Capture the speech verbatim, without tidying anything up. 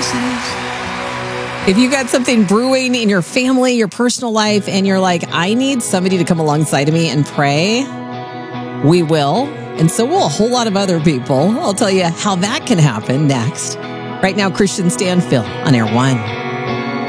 If you got something brewing in your family, your personal life, and you're like, I need somebody to come alongside of me and pray, we will. And so will a whole lot of other people. I'll tell you how that can happen next. Right now, Christian Stanfill on Air One.